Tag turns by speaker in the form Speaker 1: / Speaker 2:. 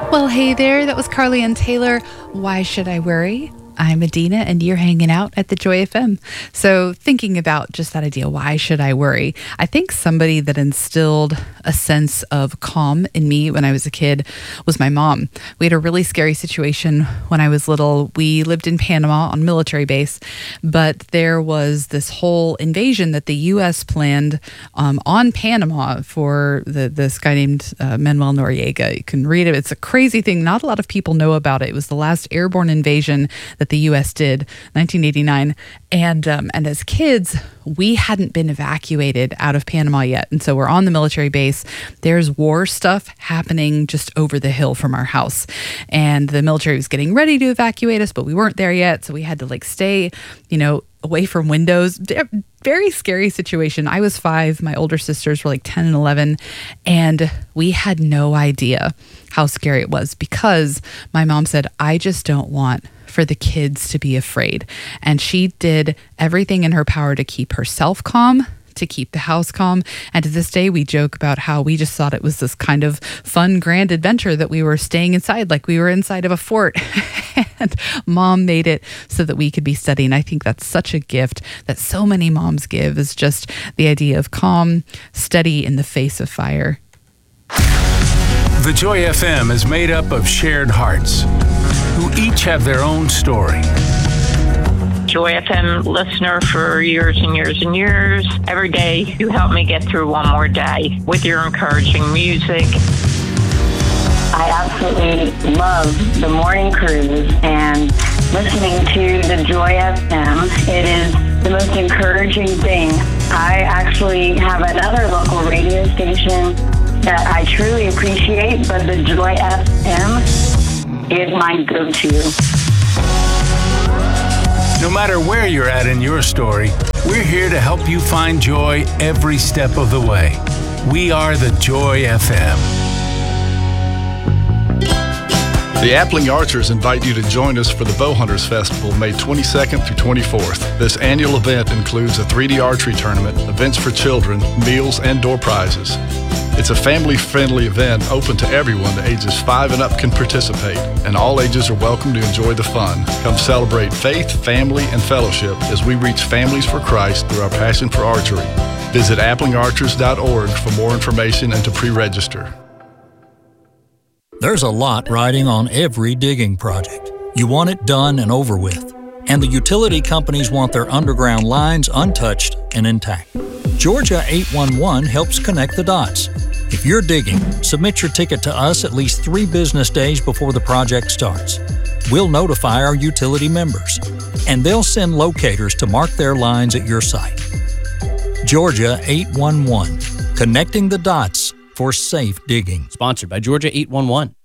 Speaker 1: Well, hey there. That was Carly Ann Taylor. Why Should I Worry? I'm Adina, and you're hanging out at the Joy FM. So thinking about just that idea, why should I worry? I think somebody that instilled a sense of calm in me when I was a kid was my mom. We had a really scary situation when I was little. We lived in Panama on military base, but there was this whole invasion that the U.S. planned on Panama for this guy named Manuel Noriega. You can read it. It's a crazy thing. Not a lot of people know about it. It was the last airborne invasion that the U.S. did, 1989. And as kids, we hadn't been evacuated out of Panama yet. And so we're on the military base. There's war stuff happening just over the hill from our house. And the military was getting ready to evacuate us, but we weren't there yet. So we had to stay, away from windows. Very scary situation. I was 5. My older sisters were 10 and 11. And we had no idea how scary it was because my mom said, I just don't want for the kids to be afraid. And she did everything in her power to keep herself calm, to keep the house calm. And to this day, we joke about how we just thought it was this kind of fun, grand adventure that we were staying inside, like we were inside of a fort. And mom made it so that we could be studying. I think that's such a gift that so many moms give, is just the idea of calm, steady in the face of fire.
Speaker 2: The Joy FM is made up of shared hearts who each have their own story.
Speaker 3: Joy FM listener for years and years and years. Every day you help me get through one more day with your encouraging music.
Speaker 4: I absolutely love the morning cruise and listening to the Joy FM. It is the most encouraging thing. I actually have another local radio station that I truly appreciate, but the Joy FM is my go-to.
Speaker 2: No matter where you're at in your story, we're here to help you find joy every step of the way. We are the Joy FM.
Speaker 5: The Appling Archers invite you to join us for the Bowhunters Festival, May 22nd through 24th. This annual event includes a 3D archery tournament, events for children, meals, and door prizes. It's a family-friendly event open to everyone. The ages 5 and up can participate, and all ages are welcome to enjoy the fun. Come celebrate faith, family, and fellowship as we reach families for Christ through our passion for archery. Visit applingarchers.org for more information and to pre-register.
Speaker 6: There's a lot riding on every digging project. You want it done and over with. And the utility companies want their underground lines untouched and intact. Georgia 811 helps connect the dots. If you're digging, submit your ticket to us at least 3 business days before the project starts. We'll notify our utility members, and they'll send locators to mark their lines at your site. Georgia 811, connecting the dots for safe digging.
Speaker 7: Sponsored by Georgia 811.